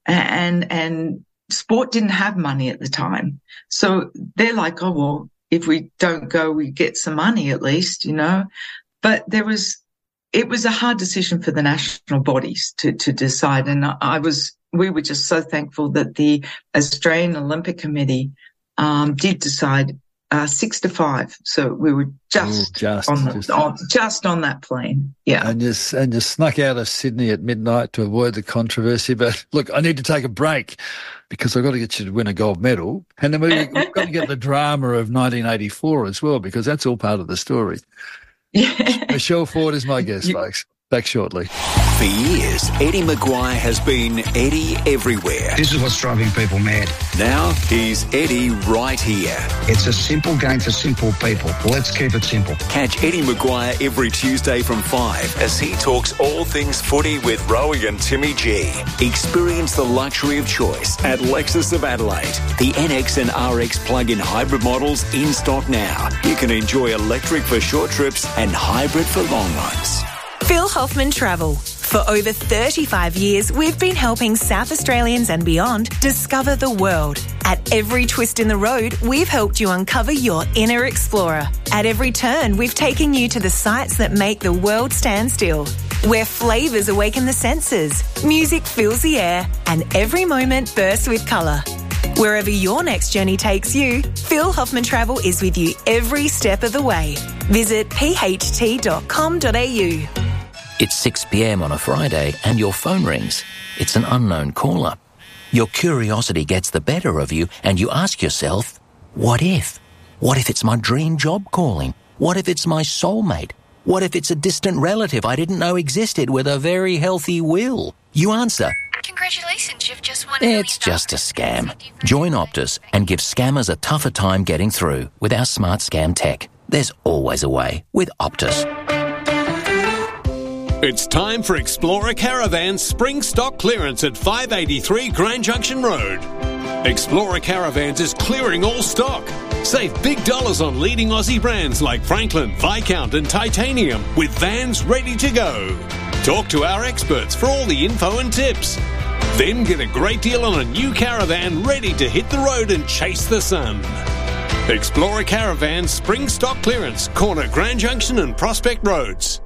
and and sport didn't have money at the time, so they're like, oh well, if we don't go, we get some money at least, you know. But there was, it was a hard decision for the national bodies to to decide, and I was, we were just so thankful that the Australian Olympic Committee um, did decide uh, six to five, so we were just, Ooh, just on the, just, on just on that plane, yeah. And just and just snuck out of Sydney at midnight to avoid the controversy. But look, I need to take a break because I've got to get you to win a gold medal, and then we've got to get the drama of nineteen eighty-four as well, because that's all part of the story. Yeah. Michelle Ford is my guest, folks. Back shortly. For years, Eddie Maguire has been Eddie everywhere. This is what's driving people mad. Now he's Eddie right here. It's a simple game for simple people. Let's keep it simple. Catch Eddie Maguire every Tuesday from five as he talks all things footy with Rowie and Timmy G. Experience the luxury of choice at Lexus of Adelaide. The N X and R X plug-in hybrid models in stock now. You can enjoy electric for short trips and hybrid for long ones. Phil Hoffman Travel. For over thirty-five years, we've been helping South Australians and beyond discover the world. At every twist in the road, we've helped you uncover your inner explorer. At every turn, we've taken you to the sights that make the world stand still. Where flavours awaken the senses, music fills the air, and every moment bursts with colour. Wherever your next journey takes you, Phil Hoffman Travel is with you every step of the way. Visit p h t dot com dot a u. It's six p.m. on a Friday and your phone rings. It's an unknown caller. Your curiosity gets the better of you and you ask yourself, what if? What if it's my dream job calling? What if it's my soulmate? What if it's a distant relative I didn't know existed with a very healthy will? You answer, congratulations, you've just won. It's just a scam. Join Optus and give scammers a tougher time getting through with our smart scam tech. There's always a way with Optus. It's time for Explorer Caravan's spring stock clearance at five eighty-three Grand Junction Road. Explorer Caravans is clearing all stock. Save big dollars on leading Aussie brands like Franklin, Viscount and Titanium with vans ready to go. Talk to our experts for all the info and tips. Then get a great deal on a new caravan ready to hit the road and chase the sun. Explorer Caravan spring stock clearance, corner Grand Junction and Prospect Roads.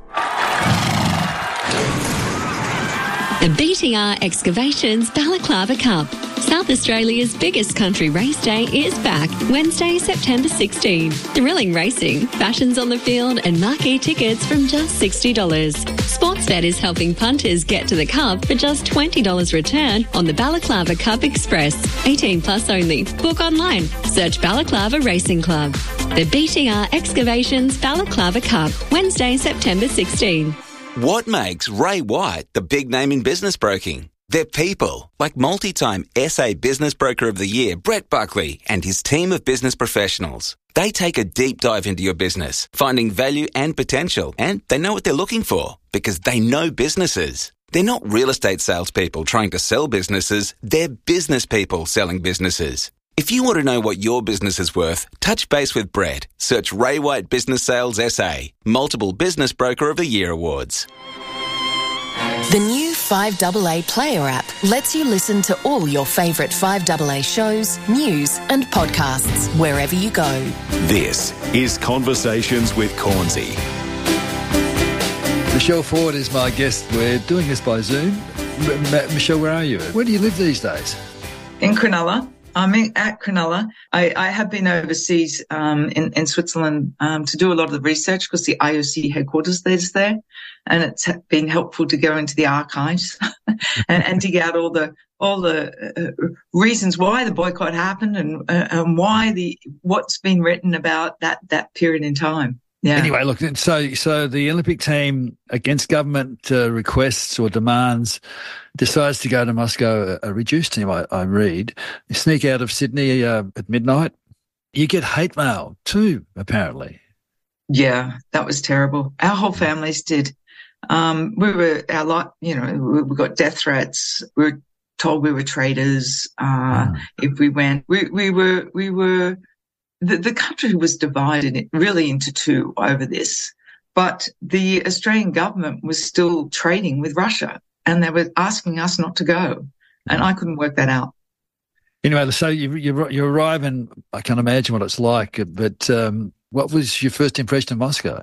The B T R Excavations Balaclava Cup. South Australia's biggest country race day is back Wednesday, September sixteenth. Thrilling racing, fashions on the field and marquee tickets from just sixty dollars. Sportsbet is helping punters get to the Cup for just twenty dollars return on the Balaclava Cup Express. eighteen plus only. Book online. Search Balaclava Racing Club. The B T R Excavations Balaclava Cup, Wednesday, September sixteenth. What makes Ray White the big name in business broking? They're people, like multi-time S A Business Broker of the Year, Brett Buckley, and his team of business professionals. They take a deep dive into your business, finding value and potential, and they know what they're looking for because they know businesses. They're not real estate salespeople trying to sell businesses, they're business people selling businesses. If you want to know what your business is worth, touch base with Brett. Search Ray White Business Sales S A, multiple Business Broker of the Year awards. The new five A A Player app lets you listen to all your favourite five A A shows, news and podcasts wherever you go. This is Conversations with Cornsey. Michelle Ford is my guest. We're doing this by Zoom. M- M- Michelle, where are you? Where do you live these days? In Cronulla. I'm in, at Cronulla. I, I have been overseas um, in, in Switzerland um, to do a lot of the research because the I O C headquarters is there, and it's been helpful to go into the archives and, and dig out all the all the uh, reasons why the boycott happened and uh, and why the what's been written about that that period in time. Yeah. Anyway, look, so so the Olympic team, against government uh, requests or demands, decides to go to Moscow, a reduced team, I, I read. You sneak out of Sydney uh, at midnight. You get hate mail too, apparently. Yeah, that was terrible. Our whole families did. Um, we were, our lot, you know, we, we got death threats. We were told we were traitors uh, mm. if we went. We, we were, we were... The, the country was divided really into two over this, but the Australian government was still trading with Russia and they were asking us not to go, and I couldn't work that out. Anyway, so you, you, you arrive and I can't imagine what it's like, but um, what was your first impression of Moscow?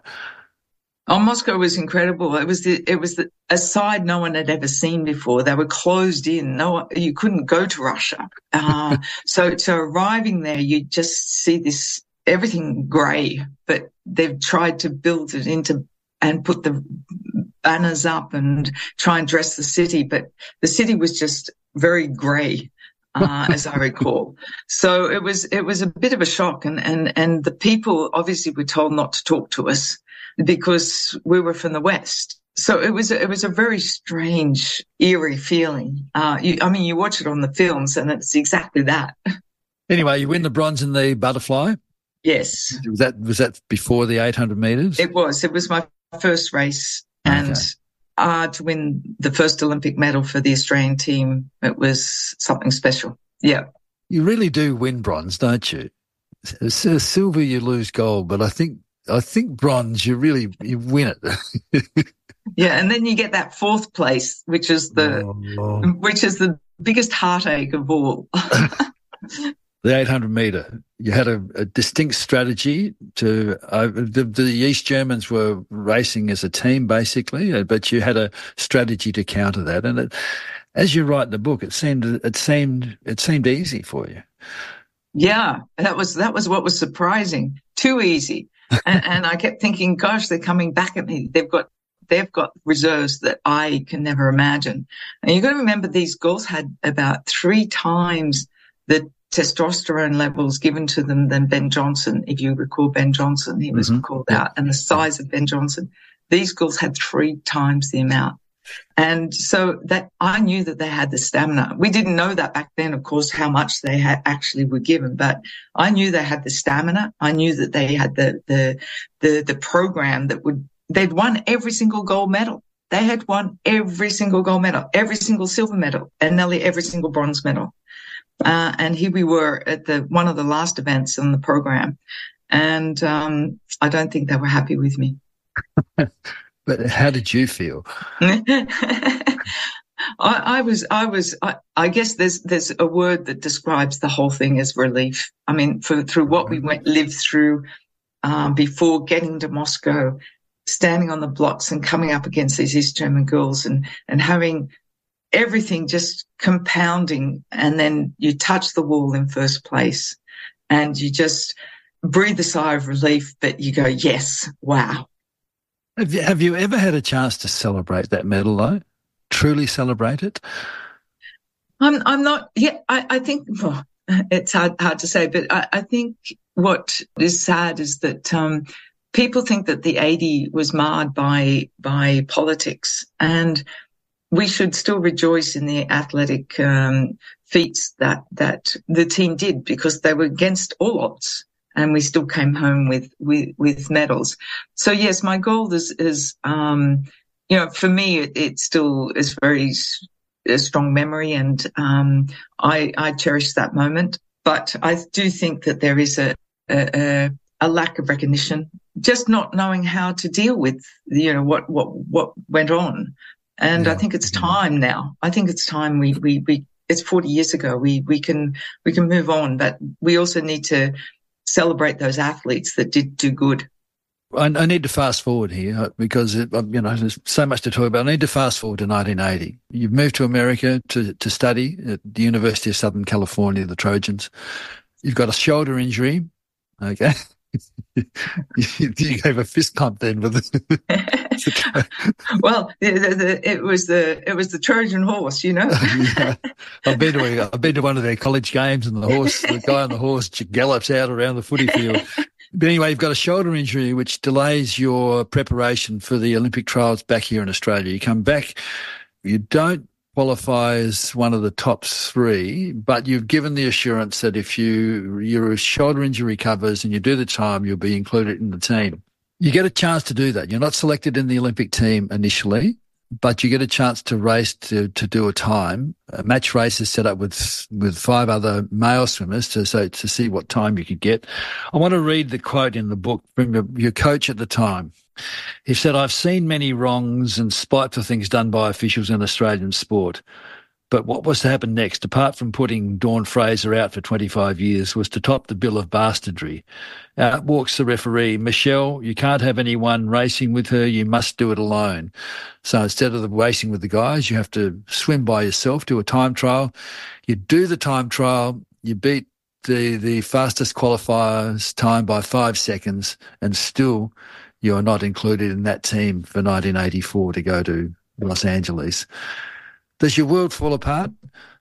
Oh, Moscow was incredible. It was the, it was the, a side no one had ever seen before. They were closed in. No, you couldn't go to Russia. Uh, so, so arriving there, you just see this, everything grey, but they've tried to build it into and put the banners up and try and dress the city. But the city was just very grey. Uh, as I recall. So it was, it was a bit of a shock, and, and, and the people obviously were told not to talk to us because we were from the West. So it was, it was a very strange, eerie feeling. Uh, you, I mean, you watch it on the films and it's exactly that. Anyway, you win the bronze in the butterfly. Yes. Was that, was that before the eight hundred metres? It was, it was my first race, and okay. Uh, to win the first Olympic medal for the Australian team, it was something special. Yeah. You really do win bronze, don't you? Silver, you lose gold, but I think I think bronze, you really you win it. Yeah, and then you get that fourth place, which is the oh, which is the biggest heartache of all. The eight hundred metre, you had a, a distinct strategy to uh, the, the East Germans were racing as a team, basically, but you had a strategy to counter that. And it, as you write the book, it seemed it seemed it seemed easy for you. Yeah, that was that was what was surprising. Too easy, and, and I kept thinking, gosh, they're coming back at me. They've got they've got reserves that I can never imagine. And you've got to remember, these girls had about three times the testosterone levels given to them than Ben Johnson. If you recall Ben Johnson, he was mm-hmm. called out, and the size of Ben Johnson. These girls had three times the amount. And so that I knew that they had the stamina. We didn't know that back then, of course, how much they had actually were given, but I knew they had the stamina. I knew that they had the, the, the, the program that would, they'd won every single gold medal. They had won every single gold medal, every single silver medal, and nearly every single bronze medal. Uh, and here we were at the one of the last events in the program, and um, I don't think they were happy with me. But how did you feel? I, I was, I was, I, I guess there's there's a word that describes the whole thing as relief. I mean, for through what we went lived through um, before getting to Moscow, standing on the blocks and coming up against these East German girls, and and having everything just compounding, and then you touch the wall in first place and you just breathe a sigh of relief, but you go, yes, wow. Have you, have you ever had a chance to celebrate that medal, though? Truly celebrate it? I'm, I'm not, yeah, I, I think, well, it's hard, hard to say, but I, I think what is sad is that um, people think that the eighty was marred by, by politics, and we should still rejoice in the athletic um, feats that that the team did, because they were against all odds, and we still came home with with, with medals. So yes, my goal is is um, you know, for me it, it still is very a strong memory, and um, I I cherish that moment. But I do think that there is a a, a lack of recognition, just not knowing how to deal with, you know, what what what went on. And yeah. I think it's time now. I think it's time we, we, we, it's forty years ago. We, we can, we can move on, but we also need to celebrate those athletes that did do good. I, I need to fast forward here because, it, you know, there's so much to talk about. I need to fast forward to nineteen eighty. You've moved to America to, to study at the University of Southern California, the Trojans. You've got a shoulder injury. Okay. you gave a fist pump then with the well, the, the, the, it was the it was the Trojan horse, you know. yeah. I've been to a, I've been to one of their college games, and the horse, the guy on the horse, gallops out around the footy field. But anyway, you've got a shoulder injury which delays your preparation for the Olympic trials back here in Australia. You come back, you don't qualify as one of the top three, but you've given the assurance that if you your shoulder injury recovers and you do the time, you'll be included in the team. You get a chance to do that. You're not selected in the Olympic team initially, but you get a chance to race to, to do a time. A match race is set up with with five other male swimmers to so to see what time you could get. I want to read the quote in the book from your, your coach at the time. He said, "I've seen many wrongs and spiteful things done by officials in Australian sport. But what was to happen next, apart from putting Dawn Fraser out for twenty-five years, was to top the bill of bastardry. Out walks the referee. Michelle, you can't have anyone racing with her. You must do it alone. So instead of the racing with the guys, you have to swim by yourself, do a time trial. You do the time trial. You beat the, the fastest qualifier's time by five seconds, and still you're not included in that team for nineteen eighty-four to go to Los Angeles." Does your world fall apart?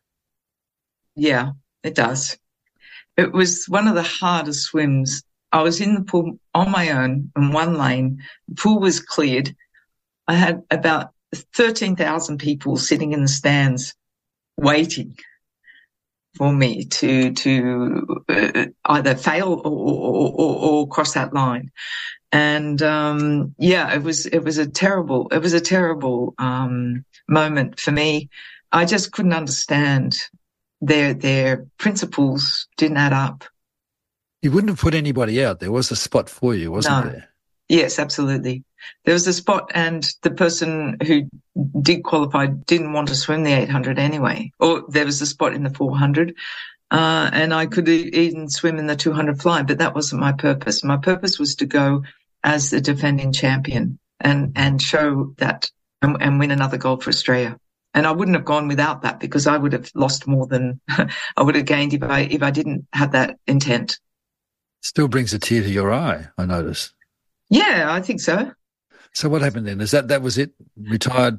Yeah, it does. It was one of the hardest swims. I was in the pool on my own in one lane. The pool was cleared. I had about thirteen thousand people sitting in the stands waiting for me to to uh, either fail or, or, or, or cross that line. And um yeah, it was it was a terrible it was a terrible um moment for me. I just couldn't understand their their principles didn't add up. You wouldn't have put anybody out. There was a spot for you, wasn't No. there? Yes, absolutely. There was a spot, and the person who did qualify didn't want to swim the eight hundred anyway. Or there was a spot in the four hundred. Uh, and I could even swim in the two hundred fly, but that wasn't my purpose. My purpose was to go as the defending champion and, and show that and, and win another gold for Australia. And I wouldn't have gone without that, because I would have lost more than I would have gained if I, if I didn't have that intent. Still brings a tear to your eye, I notice. Yeah, I think so. So what happened then? Is that, that was it? Retired?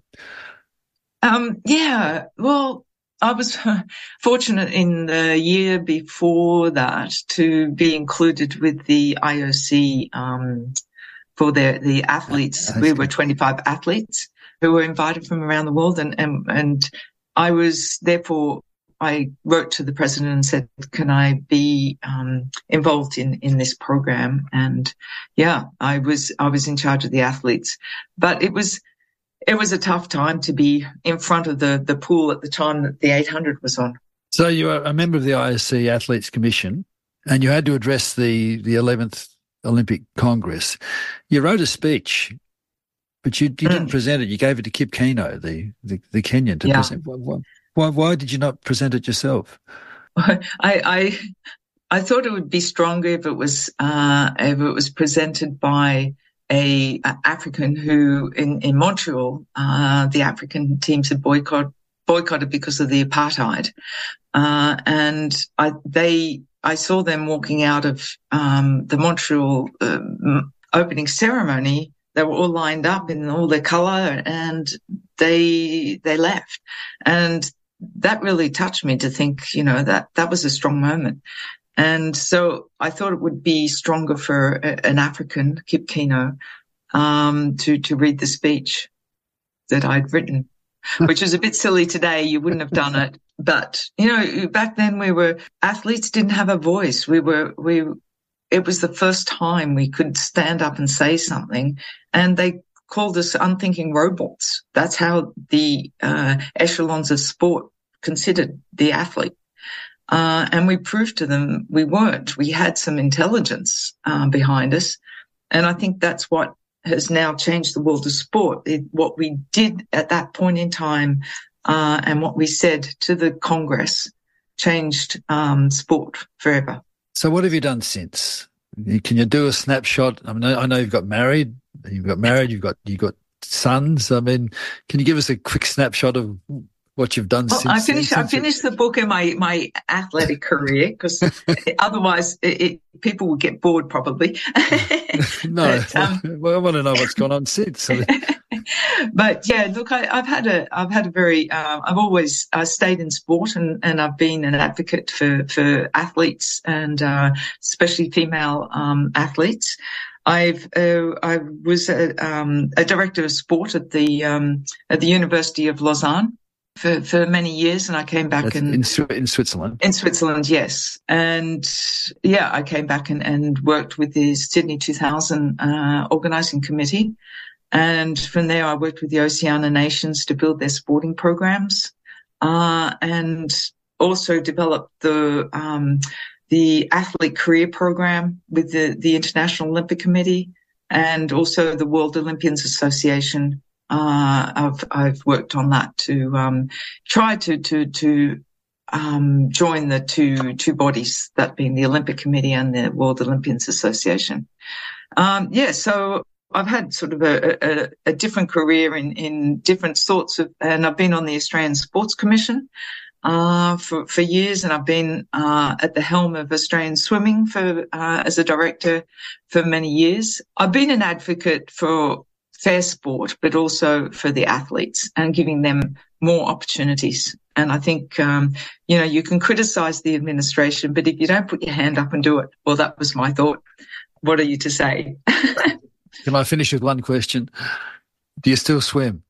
Um, yeah, well, I was fortunate in the year before that to be included with the I O C um, for the, the athletes. That's we good. were twenty-five athletes who were invited from around the world. And, and, and I was, therefore, I wrote to the president and said, can I be um, involved in, in this program? And yeah, I was, I was in charge of the athletes. But it was, it was a tough time to be in front of the, the pool at the time that the eight hundred was on. So you are a member of the I O C Athletes Commission, and you had to address the, the eleventh Olympic Congress. You wrote a speech, but you, you didn't present it. You gave it to Kip Keino, the, the, the Kenyan, to Yeah. present. Why, why, why did you not present it yourself? I, I, I thought it would be stronger if it was, uh, if it was presented by a, a African who in, in Montreal, uh, the African teams had boycott, boycotted because of the apartheid. Uh, and I, they, I saw them walking out of, um, the Montreal, um, opening ceremony. They were all lined up in all their colour, and they, they left. And that really touched me to think, you know, that, that was a strong moment. And so I thought it would be stronger for a, an African, Kip Keino, um, to, to read the speech that I'd written. which is a bit silly today. You wouldn't have done it. But, you know, back then we were, athletes didn't have a voice. We were, we, it was the first time we could stand up and say something, and they called us unthinking robots. That's how the uh, echelons of sport considered the athlete. Uh, and we proved to them we weren't. We had some intelligence uh, behind us. And I think that's what has now changed the world of sport. It, what we did at that point in time uh, and what we said to the Congress changed um, sport forever. So what have you done since? Can you do a snapshot? I mean, I know you've got married, you've got married, you've got, you've got sons. I mean, can you give us a quick snapshot of what you've done well, since? I finished. Since I finished the book in my my athletic career, because otherwise it, it, people would get bored probably. No, but, um, well, I want to know what's gone on since. But yeah, look, I, I've had a I've had a very uh, I've always uh, stayed in sport, and, and I've been an advocate for for athletes, and uh, especially female um, athletes. I've uh, I was a, um, a director of sport at the um, at the University of Lausanne for, for many years, and I came back That's and in, in Switzerland. In Switzerland, yes, and yeah, I came back and, and worked with the Sydney two thousand uh, organising committee, and from there I worked with the Oceania nations to build their sporting programs, uh, and also developed the um, the athlete career program with the the International Olympic Committee, and also the World Olympians Association. Uh, I've, I've worked on that to, um, try to, to, to, um, join the two, two bodies, that being the Olympic Committee and the World Olympians Association. Um, yeah, so I've had sort of a, a, a different career in, in different sorts of, and I've been on the Australian Sports Commission, uh, for, for years, and I've been, uh, at the helm of Australian Swimming for, uh, as a director for many years. I've been an advocate for fair sport, but also for the athletes and giving them more opportunities. And I think, um, you know, you can criticize the administration, but if you don't put your hand up and do it, well, that was my thought. What are you to say? Can I finish with one question? Do you still swim?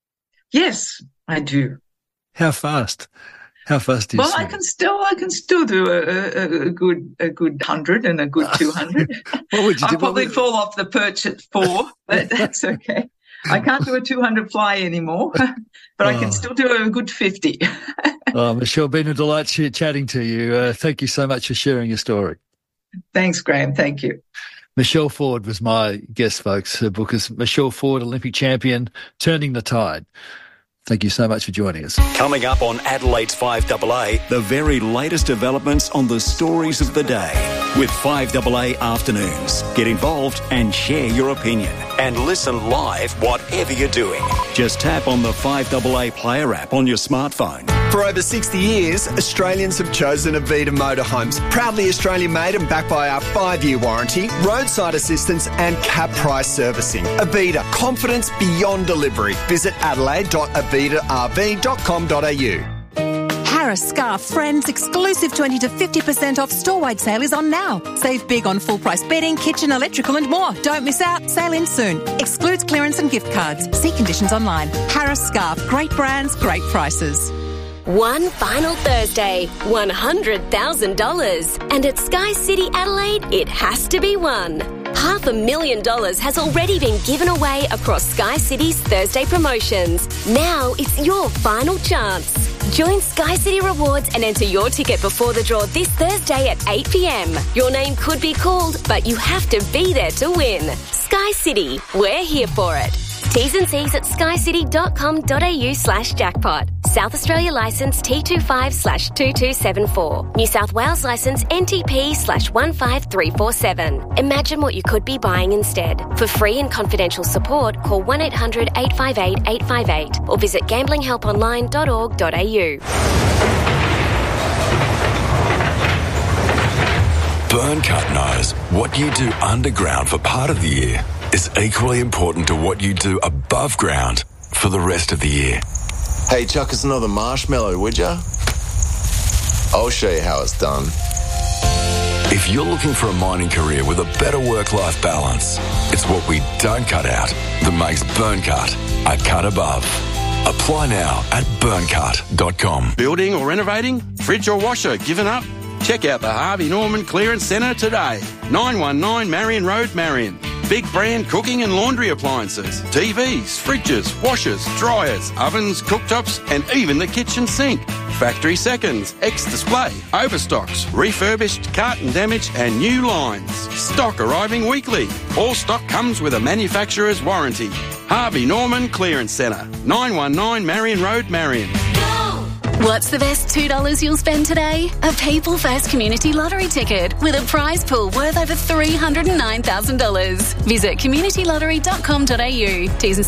Yes, I do. How fast? How fast do you well, swim? I can still, I can still do a, a, a good, a good hundred and a good two hundred. What would you do? I'll probably would... fall off the perch at four, but that's okay. I can't do a two hundred fly anymore, but I can oh. still do a good fifty. Oh, Michelle, been a delight chatting to you. Uh, thank you so much for sharing your story. Thanks, Graham. Thank you. Michelle Ford was my guest, folks. Her book is Michelle Ford, Olympic Champion, Turning the Tide. Thank you so much for joining us. Coming up on Adelaide's five A A, the very latest developments on the stories of the day with five A A Afternoons. Get involved and share your opinion. And listen live whatever you're doing. Just tap on the five A A Player app on your smartphone. For over sixty years, Australians have chosen Avita Motorhomes. Proudly Australian-made and backed by our five-year warranty, roadside assistance and cap price servicing. Avita, confidence beyond delivery. Visit adelaide dot avita r v dot com dot a u. Harris Scarf Friends exclusive twenty to fifty percent off store-wide sale is on now. Save big on full-price bedding, kitchen, electrical and more. Don't miss out. Sale ends soon. Excludes clearance and gift cards. See conditions online. Harris Scarf. Great brands, great prices. One final Thursday, one hundred thousand dollars. And at Sky City Adelaide, it has to be won. Half a million dollars has already been given away across Sky City's Thursday promotions. Now it's your final chance. Join Sky City Rewards and enter your ticket before the draw this Thursday at eight p m. Your name could be called, but you have to be there to win. Sky City, we're here for it. T's and C's at skycity dot com dot a u slash jackpot. South Australia licence T two five slash two two seven four. New South Wales licence N T P slash one five three four seven. Imagine what you could be buying instead. For free and confidential support, call one eight hundred eight five eight eight five eight or visit gambling help online dot org dot a u. Burncut knows what you do underground for part of the year is equally important to what you do above ground for the rest of the year. Hey, chuck us another marshmallow, would ya? I'll show you how it's done. If you're looking for a mining career with a better work-life balance, it's what we don't cut out that makes Burncut a cut above. Apply now at burncut dot com. Building or renovating? Fridge or washer given up? Check out the Harvey Norman Clearance Centre today. nine one nine Marion Road, Marion. Big brand cooking and laundry appliances, T Vs, fridges, washers, dryers, ovens, cooktops and even the kitchen sink. Factory seconds, ex-display, overstocks, refurbished, carton damage and new lines. Stock arriving weekly. All stock comes with a manufacturer's warranty. Harvey Norman Clearance Centre, nine one nine Marion Road, Marion. What's the best two dollars you'll spend today? A People First Community Lottery ticket with a prize pool worth over three hundred nine thousand dollars. Visit community lottery dot com dot a u. T's and